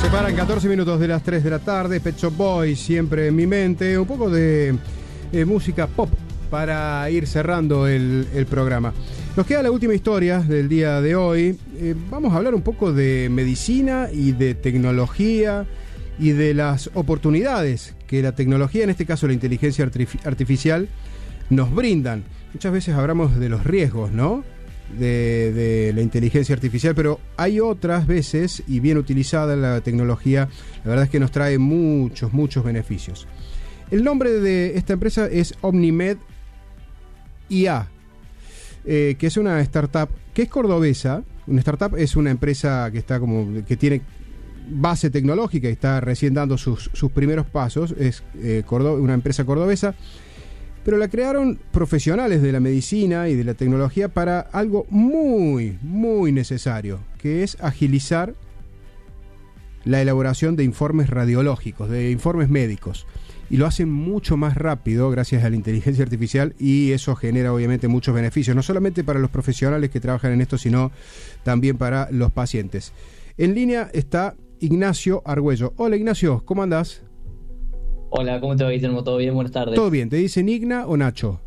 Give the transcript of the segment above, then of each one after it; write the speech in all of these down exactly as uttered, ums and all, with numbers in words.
Separan catorce minutos de las tres de la tarde. Pet Shop Boys siempre en mi mente. Un poco de eh, música pop para ir cerrando el, el programa. Nos queda la última historia del día de hoy. Eh, vamos a hablar un poco de medicina y de tecnología y de las oportunidades que la tecnología, en este caso la inteligencia artific- artificial, nos brindan. Muchas veces hablamos de los riesgos, ¿no? De, de la inteligencia artificial, pero hay otras veces, y bien utilizada la tecnología, la verdad es que nos trae muchos, muchos beneficios. El nombre de esta empresa es Omnimed I A, eh, que es una startup que es cordobesa. Una startup es una empresa que está como que tiene base tecnológica y está recién dando sus, sus primeros pasos. Es eh, Cordo- una empresa cordobesa, pero la crearon profesionales de la medicina y de la tecnología para algo muy, muy necesario, que es agilizar la elaboración de informes radiológicos, de informes médicos. Y lo hacen mucho más rápido gracias a la inteligencia artificial, y eso genera obviamente muchos beneficios, no solamente para los profesionales que trabajan en esto, sino también para los pacientes. En línea está Ignacio Argüello. Hola Ignacio, ¿cómo andás? Hola, ¿cómo te va, Guillermo? ¿Todo bien? Buenas tardes. Todo bien, ¿te dicen Igna o Nacho?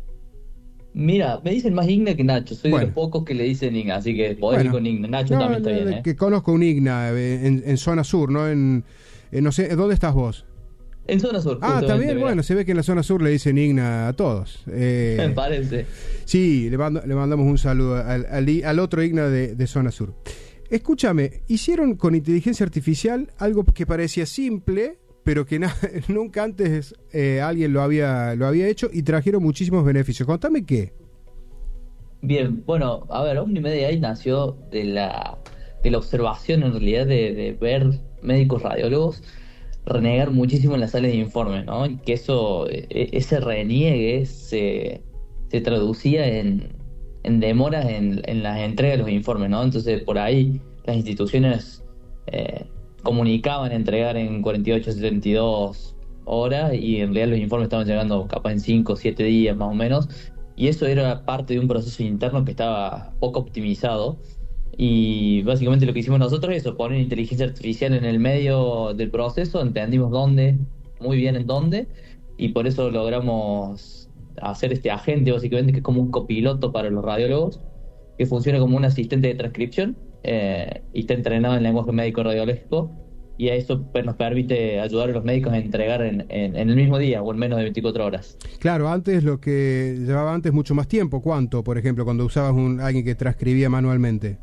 Mira, me dicen más Igna que Nacho. Soy Bueno. de los pocos que le dicen Igna, así que podés Bueno. ir con Igna. Nacho No, también está no, bien, de- ¿eh? Que conozco un Igna eh, en, en zona sur, ¿no? En, en no sé, ¿dónde estás vos? En zona sur, Ah, justamente, también, mirá. bueno, se ve que en la zona sur le dicen Igna a todos. Eh, Me parece. sí, le, mando- le mandamos un saludo al, al, i- al otro Igna de, de zona sur. Escúchame, hicieron con inteligencia artificial algo que parecía simple, pero que na- nunca antes eh, alguien lo había, lo había hecho, y trajeron muchísimos beneficios. Contame qué. Bien, bueno, a ver, Omnimed I A nació de la, de la observación, en realidad, de, de ver médicos radiólogos renegar muchísimo en las salas de informes, ¿no? Y que eso, e- ese reniegue se, se traducía en, en demoras en, en las entregas de los informes, ¿no? Entonces, por ahí las instituciones eh, comunicaban entregar en cuarenta y ocho, setenta y dos horas, y en realidad los informes estaban llegando capaz en cinco o siete días más o menos, y eso era parte de un proceso interno que estaba poco optimizado. Y básicamente lo que hicimos nosotros es eso, poner inteligencia artificial en el medio del proceso, entendimos dónde, muy bien en dónde, y por eso logramos hacer este agente básicamente, que es como un copiloto para los radiólogos, que funciona como un asistente de transcripción, eh, y está entrenado en lenguaje médico radiológico, y a eso pues, nos permite ayudar a los médicos a entregar en, en, en el mismo día o en menos de veinticuatro horas. Claro, antes lo que llevaba antes mucho más tiempo. ¿Cuánto, por ejemplo, cuando usabas un alguien que transcribía manualmente?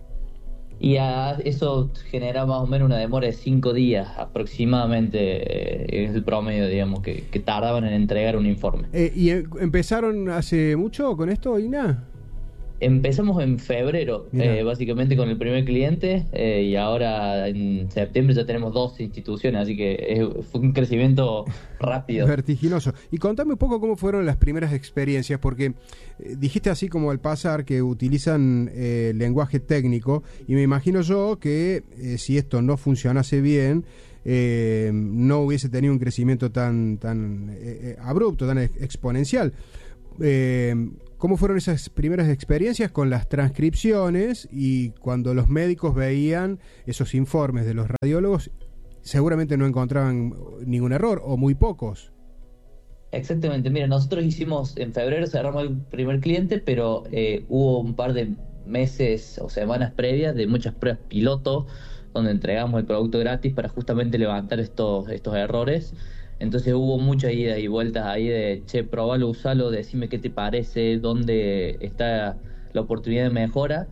Y a eso genera más o menos una demora de cinco días aproximadamente, eh, es el promedio, digamos, que, que tardaban en entregar un informe. Eh, ¿Y eh, empezaron hace mucho con esto, Igna? Empezamos en febrero, Mirá. eh, básicamente con el primer cliente, eh, y ahora en septiembre ya tenemos dos instituciones, así que es, fue un crecimiento rápido. Vertiginoso. Y contame un poco cómo fueron las primeras experiencias, porque eh, dijiste así como al pasar que utilizan eh, lenguaje técnico, y me imagino yo que eh, si esto no funcionase bien, eh, no hubiese tenido un crecimiento tan, tan eh, eh, abrupto, tan ex- exponencial. Eh, ¿Cómo fueron esas primeras experiencias con las transcripciones, y cuando los médicos veían esos informes de los radiólogos, seguramente no encontraban ningún error o muy pocos? Exactamente, mira, nosotros hicimos, en febrero cerramos el primer cliente, pero eh, hubo un par de meses o semanas previas de muchas pruebas piloto, donde entregamos el producto gratis para justamente levantar estos, estos errores. Entonces hubo muchas idas y vueltas ahí de, che, probalo, usalo, decime qué te parece, dónde está la oportunidad de mejora.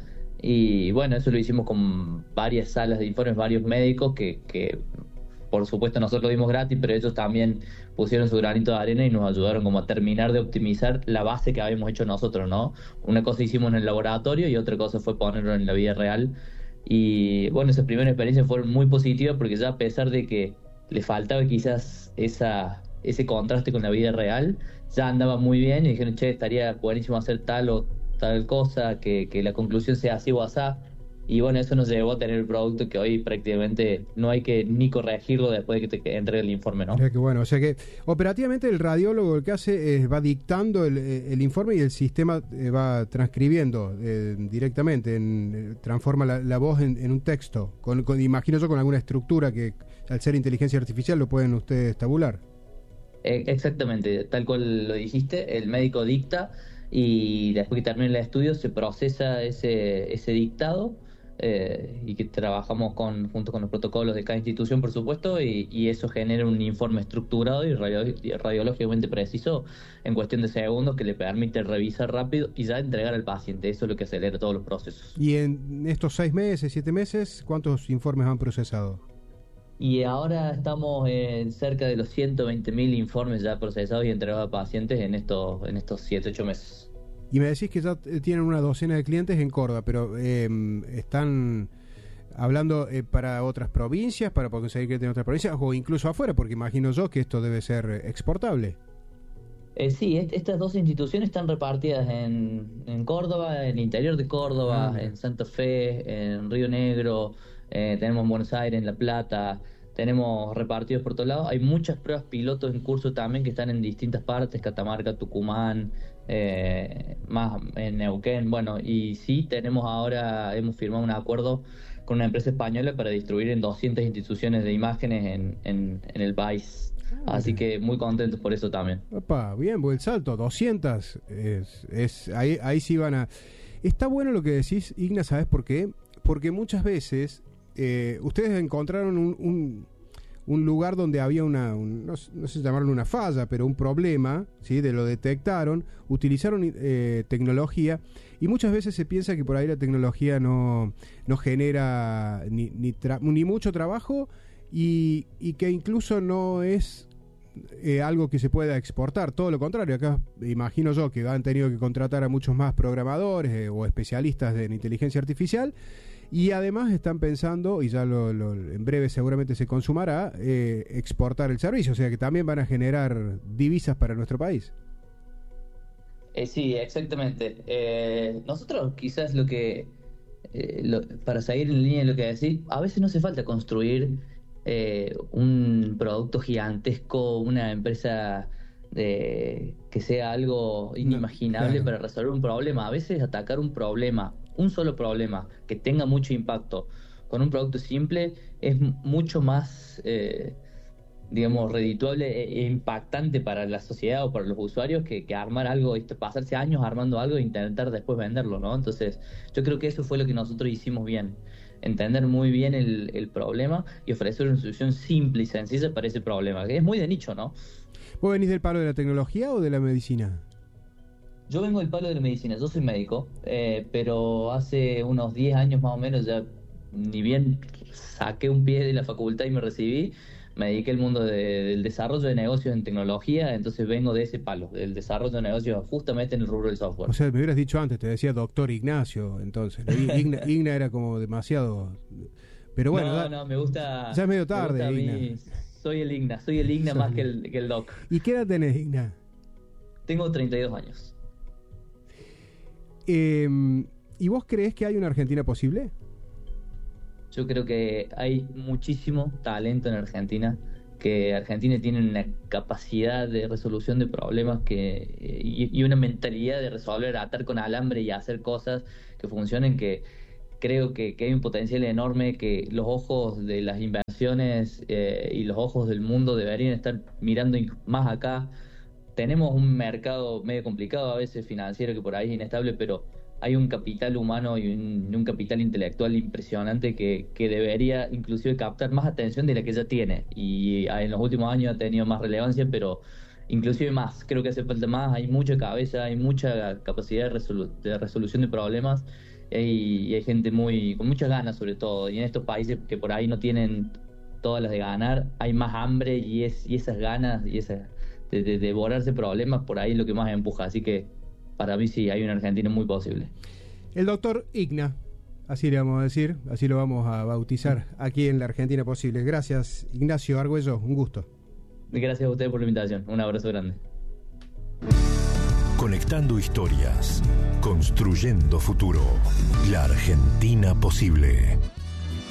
Y bueno, eso lo hicimos con varias salas de informes, varios médicos que, que por supuesto nosotros lo dimos gratis, pero ellos también pusieron su granito de arena y nos ayudaron como a terminar de optimizar la base que habíamos hecho nosotros, ¿no? Una cosa hicimos en el laboratorio y otra cosa fue ponerlo en la vida real. Y bueno, esas primeras experiencias fueron muy positivas, porque ya a pesar de que le faltaba quizás esa, ese contraste con la vida real, ya andaba muy bien, y dijeron, che, estaría buenísimo hacer tal o tal cosa, que, que la conclusión sea así o asá. Y bueno, eso nos llevó a tener el producto que hoy prácticamente no hay que ni corregirlo después de que te entregue el informe, ¿no? Mira que bueno, o sea que operativamente el radiólogo lo que hace es va dictando el, el informe y el sistema va transcribiendo eh, directamente, en, transforma la, la voz en, en un texto, con, con, imagino yo con alguna estructura que al ser inteligencia artificial lo pueden ustedes tabular. Exactamente, tal cual lo dijiste, el médico dicta y después que termine el estudio se procesa ese, ese dictado. Eh, y que trabajamos con, junto con los protocolos de cada institución, por supuesto, y, y eso genera un informe estructurado y, radio, y radiológicamente preciso en cuestión de segundos que le permite revisar rápido y ya entregar al paciente. Eso es lo que acelera todos los procesos. Y en estos seis meses, siete meses, ¿cuántos informes han procesado? Y ahora estamos en cerca de los ciento veinte mil informes ya procesados y entregados a pacientes en estos, en estos siete, ocho meses. Y me decís que ya tienen una docena de clientes en Córdoba, pero eh, están hablando eh, para otras provincias, para conseguir clientes en otras provincias, o incluso afuera, porque imagino yo que esto debe ser exportable. Eh, sí, est estas dos instituciones están repartidas en, en Córdoba, en el interior de Córdoba, ah, en Santa Fe, en Río Negro, eh, tenemos en Buenos Aires, en La Plata, tenemos repartidos por todos lados. Hay muchas pruebas pilotos en curso también que están en distintas partes, Catamarca, Tucumán, eh, más en Neuquén. Bueno, y sí, tenemos ahora, hemos firmado un acuerdo con una empresa española para distribuir en doscientas instituciones de imágenes en, en, en el país. Ah, Así que muy contentos por eso también. Opa, bien, buen salto, doscientas. Es, es, ahí, ahí sí van a... Está bueno lo que decís, Igna, ¿sabes por qué? Porque muchas veces eh, ustedes encontraron un, un, un lugar donde había una, un, no, no sé llamarlo una falla, pero un problema, ¿sí? De lo detectaron, utilizaron eh, tecnología, y muchas veces se piensa que por ahí la tecnología no, no genera ni, ni, tra- ni mucho trabajo, y, y que incluso no es eh, algo que se pueda exportar, todo lo contrario. Acá imagino yo que han tenido que contratar a muchos más programadores eh, o especialistas de inteligencia artificial, y además están pensando, y ya lo, lo, en breve seguramente se consumará, eh, exportar el servicio, o sea que también van a generar divisas para nuestro país. Eh, sí, exactamente. Eh, nosotros quizás lo que, eh, lo, para seguir en línea de lo que decís, a veces no hace falta construir eh, un producto gigantesco, una empresa de, que sea algo inimaginable, no, claro, para resolver un problema. A veces atacar un problema, un solo problema, que tenga mucho impacto, con un producto simple, es mucho más... Eh, digamos, redituable e impactante para la sociedad o para los usuarios que, que armar algo, pasarse años armando algo e intentar después venderlo, ¿no? Entonces, yo creo que eso fue lo que nosotros hicimos bien, entender muy bien el, el problema y ofrecer una solución simple y sencilla para ese problema, que es muy de nicho, ¿no? ¿Vos venís del palo de la tecnología o de la medicina? Yo vengo del palo de la medicina, yo soy médico, eh, pero hace unos diez años más o menos ya, ni bien saqué un pie de la facultad y me recibí, me dediqué al mundo de, del desarrollo de negocios en tecnología, entonces vengo de ese palo, del desarrollo de negocios justamente en el rubro del software. O sea, me hubieras dicho antes, te decía doctor Ignacio, entonces. Igna, Igna era como demasiado... Pero bueno... No, da, no, me gusta... Ya es medio tarde, Igna. Mí, soy el Igna, soy el Igna más que el, que el doc. ¿Y qué edad tenés, Igna? Tengo treinta y dos años. Eh, ¿Y vos creés que hay una Argentina posible? Yo creo que hay muchísimo talento en Argentina, que Argentina tiene una capacidad de resolución de problemas que y, y una mentalidad de resolver, atar con alambre y hacer cosas que funcionen, que creo que, que hay un potencial enorme, que los ojos de las inversiones eh, y los ojos del mundo deberían estar mirando más acá. Tenemos un mercado medio complicado a veces financiero, que por ahí es inestable, pero hay un capital humano y un, un capital intelectual impresionante que, que debería inclusive captar más atención de la que ya tiene, y en los últimos años ha tenido más relevancia, pero inclusive más, creo que hace falta más. Hay mucha cabeza, hay mucha capacidad de, resolu- de resolución de problemas, y, y hay gente muy con muchas ganas, sobre todo, y en estos países que por ahí no tienen todas las de ganar, hay más hambre, y, es, y esas ganas y esas de, de, de devorarse problemas, por ahí es lo que más empuja. Así que para mí sí, hay una Argentina muy posible. El doctor Igna, así le vamos a decir, así lo vamos a bautizar aquí en la Argentina Posible. Gracias, Ignacio Argüello, un gusto. Gracias a ustedes por la invitación, un abrazo grande. Conectando historias, construyendo futuro. La Argentina posible.